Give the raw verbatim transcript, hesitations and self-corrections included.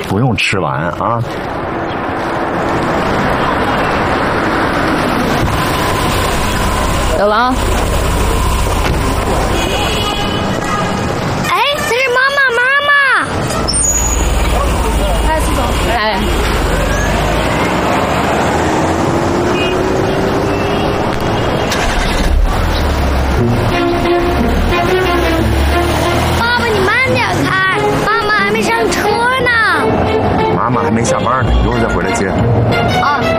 不用吃完啊。 走了啊。 哎，这是妈妈，妈妈。 来，苏总，来。 爸爸，你慢点开，妈妈还没上车呢。 妈妈还没下班呢，一会儿再回来接。 啊。